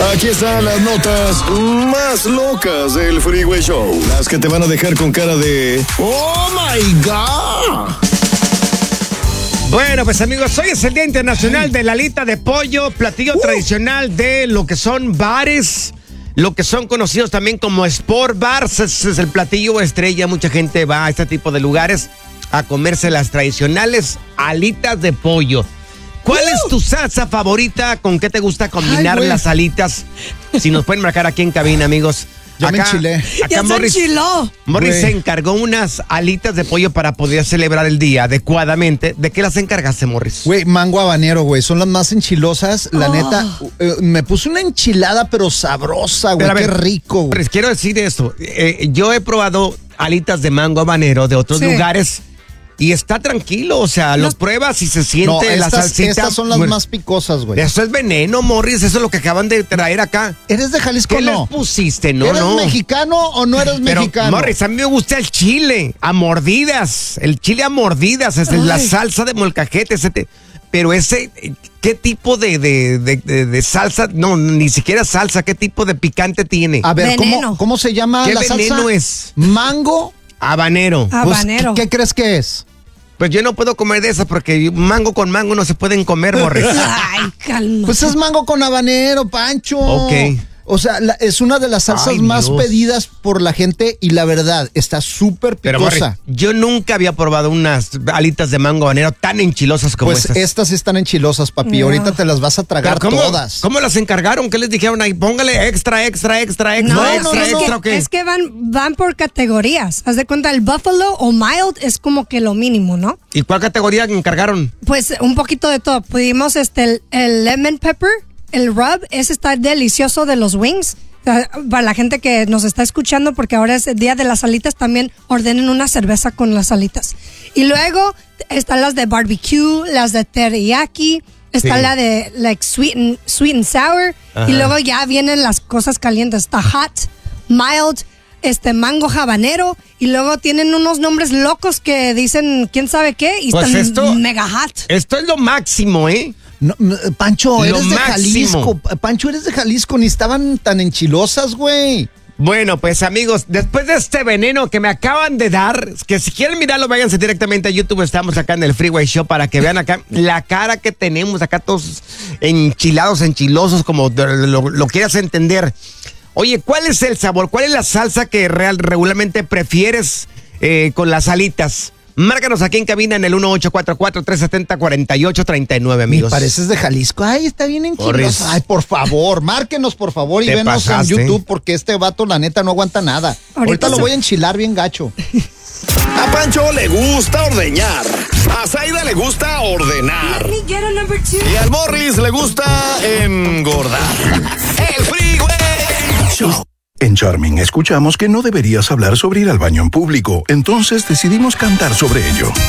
Aquí están las notas más locas del Freeway Show. Las que te van a dejar con cara de ¡Oh, my God! Bueno, pues amigos, hoy es el Día Internacional de la Alita de Pollo, platillo tradicional de lo que son bares, lo que son conocidos también como Sport Bars. Ese es el platillo estrella. Mucha gente va a este tipo de lugares a comerse las tradicionales alitas de pollo. ¿Cuál es tu salsa favorita? ¿Con qué te gusta combinar las alitas? Si nos pueden marcar aquí en cabina, amigos. Ya me enchilé. Acá Morris se encargó unas alitas de pollo para poder celebrar el día adecuadamente. ¿De qué las encargaste, Morris? Güey, mango habanero, güey. Son las más enchilosas. La neta, me puse una enchilada, pero sabrosa, güey. Qué rico, güey. Morris, quiero decir esto. Yo he probado alitas de mango habanero de otros lugares. Y está tranquilo, o sea, los pruebas y se siente la salsita. Estas son las más picosas, güey. Eso es veneno, Morris, eso es lo que acaban de traer acá. ¿Eres de Jalisco o no? ¿Qué les pusiste? No, ¿Eres mexicano o no eres mexicano? Morris, a mí me gusta el chile, a mordidas. El chile a mordidas, es la salsa de molcajete. Pero ese, ¿qué tipo de salsa? No, ni siquiera salsa, ¿qué tipo de picante tiene? A ver, ¿cómo se llama la salsa? ¿Qué veneno es? Mango habanero. Pues, ¿qué crees que es? Pues yo no puedo comer de esas porque mango con mango no se pueden comer, Morris. Ay, calma. Pues es mango con habanero, Pancho. Ok. O sea, es una de las salsas más pedidas por la gente y la verdad, está súper picosa. Pero, Morris, yo nunca había probado unas alitas de mango habanero tan enchilosas como estas. Pues estas están enchilosas, papi. No. Ahorita te las vas a tragar todas. ¿Cómo las encargaron? ¿Qué les dijeron ahí? Póngale extra. Es que van por categorías. Haz de cuenta, el buffalo o mild es como que lo mínimo, ¿no? ¿Y cuál categoría encargaron? Pues un poquito de todo. Pudimos el lemon pepper. El rub, ese está delicioso de los wings. Para la gente que nos está escuchando, porque ahora es el día de las alitas, también ordenen una cerveza con las alitas. Y luego están las de barbecue, las de teriyaki, está la de sweet and sour. Ajá. Y luego ya vienen las cosas calientes. Está hot, mild, mango habanero, y luego tienen unos nombres locos que dicen quién sabe qué, y pues están mega hot. Esto es lo máximo, ¿eh? No, Pancho, eres de Jalisco. Pancho, eres de Jalisco, ni estaban tan enchilosas, güey. Bueno, pues amigos, después de este veneno que me acaban de dar, que si quieren mirarlo, váyanse directamente a YouTube. Estamos acá en el Freeway Show para que vean acá la cara que tenemos, acá todos enchilosos, como lo quieras entender. Oye, ¿cuál es el sabor? ¿Cuál es la salsa que regularmente prefieres con las alitas? Márcanos aquí en cabina en el 1844-370-4839, amigos. Me pareces de Jalisco. Ay, está bien enchiloso. Ay, por favor, márquenos, por favor, y venos en YouTube, porque este vato, la neta, no aguanta nada. Ahorita lo voy a enchilar bien gacho. A Pancho le gusta ordeñar. A Zaida le gusta ordenar. Y al Morris le gusta engordar. El Freeway Show. En Charming escuchamos que no deberías hablar sobre ir al baño en público, entonces decidimos cantar sobre ello.